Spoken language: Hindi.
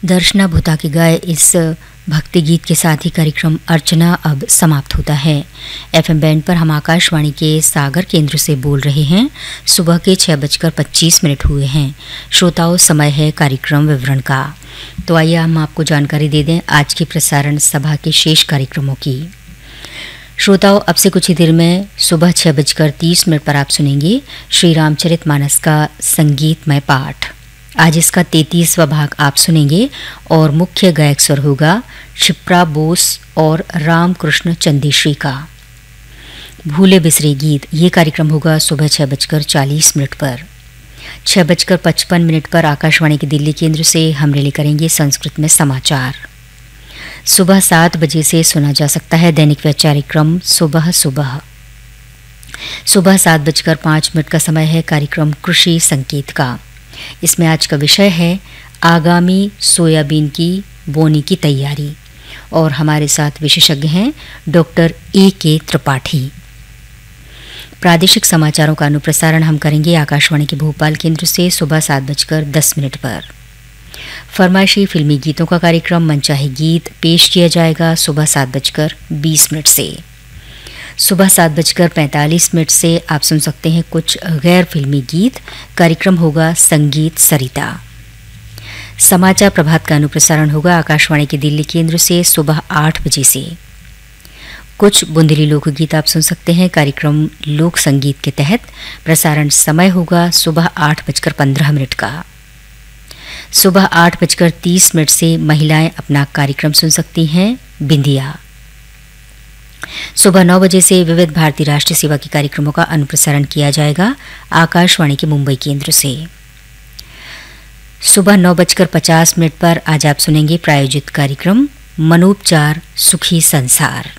दर्शना भूता की गाय इस भक्ति गीत के साथ ही कार्यक्रम अर्चना अब समाप्त होता है। एफएम बैंड पर हम आकाशवाणी के सागर केंद्र से बोल रहे हैं। सुबह के 6:25 हुए हैं। श्रोताओं, समय है कार्यक्रम विवरण का। तो आइए हम आपको जानकारी दे दें आज की प्रसारण सभा के शेष कार्यक्रमों की। श्रोताओं, अब से कुछ ही देर में सुबह 6:30 पर आप सुनेंगे श्री रामचरितमानस का संगीतमय पाठ। आज इसका 33वां भाग आप सुनेंगे और मुख्य गायक स्वर होगा क्षिप्रा बोस और रामकृष्ण चंदेश्री का। भूले बिसरे गीत ये कार्यक्रम होगा सुबह 6:40 पर। 6:55 पर आकाशवाणी के दिल्ली केंद्र से हम रिले करेंगे संस्कृत में समाचार। सुबह 7 बजे से सुना जा सकता है दैनिक वैचारिक क्रम सुबह सुबह। सुबह 7:05 का समय है कार्यक्रम कृषि संकेत का। इसमें आज का विषय है आगामी सोयाबीन की बोनी की तैयारी और हमारे साथ विशेषज्ञ हैं डॉक्टर A.K. त्रिपाठी। प्रादेशिक समाचारों का अनुप्रसारण हम करेंगे आकाशवाणी के भोपाल केंद्र से सुबह 7:10 पर। फरमाइशी फिल्मी गीतों का कार्यक्रम मनचाहे गीत पेश किया जाएगा सुबह 7:20 से। सुबह 7:45 से आप सुन सकते हैं कुछ गैर फिल्मी गीत। कार्यक्रम होगा संगीत सरिता। समाचार प्रभात का अनुप्रसारण होगा आकाशवाणी के दिल्ली केंद्र से सुबह 8 बजे से। कुछ बुंदेली लोकगीत आप सुन सकते हैं कार्यक्रम लोक संगीत के तहत। प्रसारण समय होगा सुबह 8:15 का। सुबह 8:30 से महिलाएं अपना कार्यक्रम सुन सकती हैं बिंदिया। सुबह 9 बजे से विविध भारती राष्ट्रीय सेवा के कार्यक्रमों का अनुप्रसारण किया जाएगा आकाशवाणी के मुंबई केंद्र से। सुबह 9:50 पर आज आप सुनेंगे प्रायोजित कार्यक्रम मनोपचार सुखी संसार।